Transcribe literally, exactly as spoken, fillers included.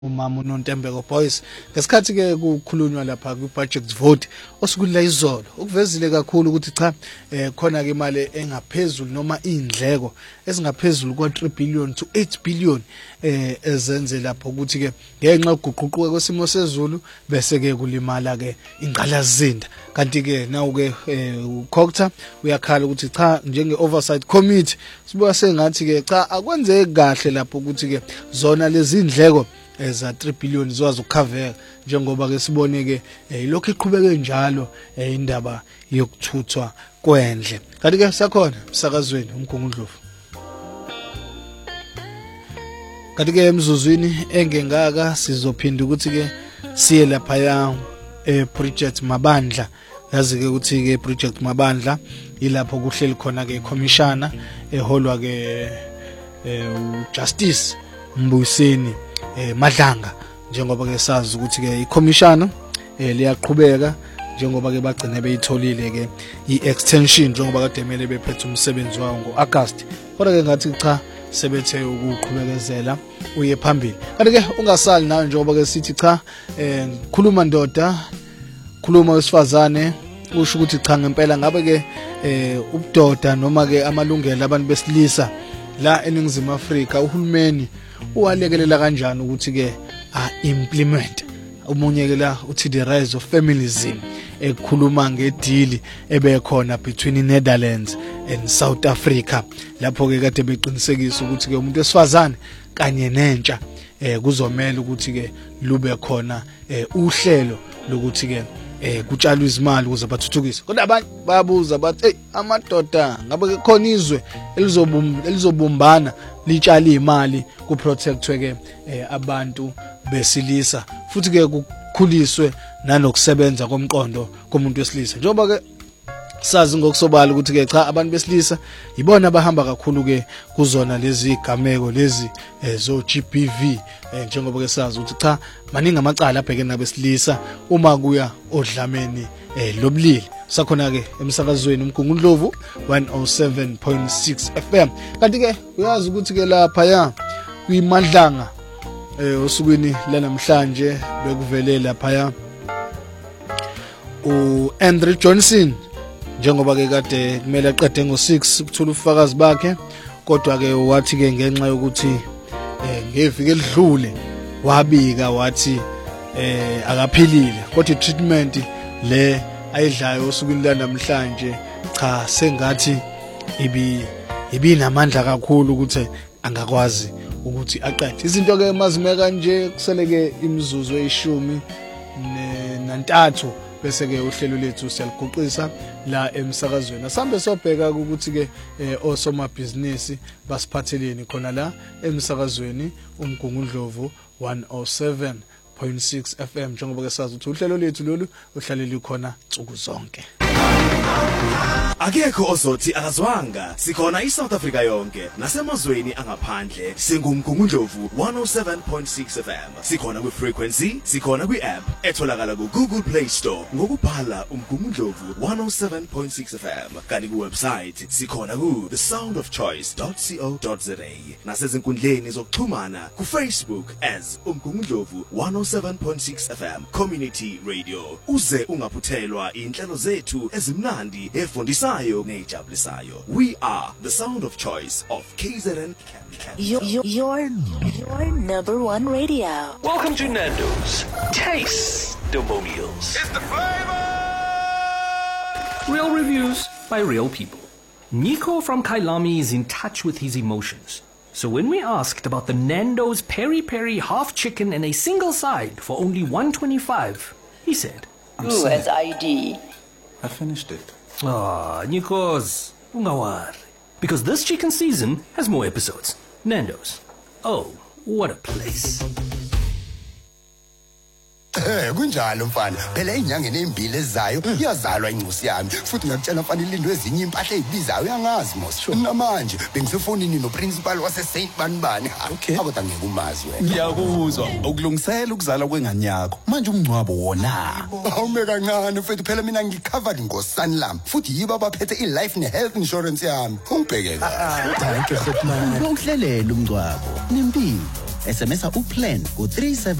umama uNontembeko Boys ngesikhathi ke kukhulunywa lapha ku budget vote osikudla izolo ukuvezile kakhulu ukuthi cha eh khona ke imali engaphezulu noma indleko ezingaphezulu kwa three billion to eight billion eh ezenze lapho ukuthi ke ngenxa yokuguquka kwesimo sezulu bese ke kulimala ke ingqalazinda kanti ke nawu ke uCocta uyakhala ukuthi cha njenge oversight committee sibuka sengathi ke cha akwenzeki kahle lapho ukuthi ke zona lezi indleko eza three billion zwazi ukukhaveka njengoba ke sibone ke ilokho iqhubeke njalo indaba yokuthuthwa kwendle kanti ke sakhona emsakazweni umgungundlovu kanti ke emzuzwini engengaka sizophinda ukuthi ke siye lapha ya project Mabandla yazi ke ukuthi ke project Mabandla ilapho kuhleli khona ke commissioner eholwa ke uJustice Mbuyiseni eh Madlanga njengoba ke sazi ukuthi ke iCommissioner eh liyaqhubeka njengoba ke bagcine beyitholile ke iextension njengoba kade emele bephethe umsebenzi wawo ngoAugust kodwa ke ngathi cha sebethe ukuqhubezela uye phambili kanti ke ungasali nawe njengoba ke sithi cha eh khuluma ndoda khuluma wesifazane usho ukuthi cha ngempela ngabe ke eh ubudoda noma ke amalungelo abantu besilisa la eningizimu Afrika uhulumeni uwalekelela kanjani ukuthi ke a implement umunye ke la uthi the rise of feminism ekhuluma ngedeal ebekhona between Netherlands and South Africa lapho ke kade beqinisekisa ukuthi ke umuntu esifazane kanye nentsha eh kuzomela ukuthi ke lube khona uhlelo lokuthi ke eh kutshalwa izimali ukuze bathuthukise kodwa abanye bayabuza bathi hey amadoda ngabe ke khona izwe elizobum elizobumbana litshala imali ku protectwe ke abantu besilisa futhi ke kukhuliswe nanokusebenza komqondo komuntu wesilisa njengoba ke sazi ngokusobala ukuthi ke cha abantu besilisa ibona abahamba kakhulu ke kuzona lezi igameko lezi zo G B V njengoba ke sazi ukuthi cha maningi amacala abhekene nabesilisa uma kuya odlameni lobulili sakhona ke emsakazweni umgungundlovu one oh seven point six F M kanti ke uyazi ukuthi ke lapha ya kuyimadlanga eh osukwini lanamhlanje bekuvele lapha ya u Andrew Johnson njengoba ke kade kumele aqede ngo six ukuthola ufakazi bakhe kodwa ke wathi ke ngenxa yokuthi eh ngeviki elidlule wabika wathi eh akaphilile kodwa treatment le ayidlayo osukwini la namhlanje cha sengathi ibi ibinamandla kakhulu ukuthi angakwazi ukuthi aqede izinto ke mazime kanje kuseleke imizuzu eyishumi nantathu bese ke uhlelo lethu siyaliguqisa la emsakazweni asambe sobheka ukuthi ke osomabhizinisi basiphatheleni khona la emsakazweni umgungundlovu one oh seven point six F M njengoba ke sazi ukuthi uhlelo lethu lolu uhlaleli khona nsuku zonke akekho ozothi akazwanga sikhona iSouth Africa yonke nasemazweni angaphandle singumgungundlovu one oh seven point six F M sikhona ku frequency sikhona kwi app etholakala ku Google Play Store ngokubhala umgungundlovu one oh seven point six F M kanti ku website sikhona ku the sound of choice dot co dot za nasezinkundleni zokuxhumana ku Facebook as umgungundlovu one oh seven point six F M community radio uze ungaphuthelwa inhlelo zethu ezimnandi efundisayo nejabulisayo. We are the sound of choice of K Z N. Your, your, your, your number one radio. Welcome to Nando's Taste Domonials. It's the flavor! Real reviews by real people. Nico from Kailami is in touch with his emotions. So when we asked about the Nando's Peri Peri half chicken and a single side for only one twenty-five, he said, Who has I D? I finished it. Ah, Nikos, ungawari. Because this chicken season has more episodes. Nando's. Oh, what a place. Eh kunjalo mfana phela inyangeni ezimbili ezayo iyazalwa inqusi yami futhi ngakutshela mfana ilindwe ezinye impahla ezibizayo uyangazi mos namanje bengisefonini noprincipal wase Saint Banbani akho ngeke umazi wena ngiyakuzwa ukulungisela ukuzala kwengane yakho manje umncwabo wona awume kancane mfethu phela mina ngicovered ngoSanlam futhi yibo abaphethe iLife neHealth insurance yami ungibheke kahle thank you khotman uhlelele umncwabo nempilo S M S uplan ku three seven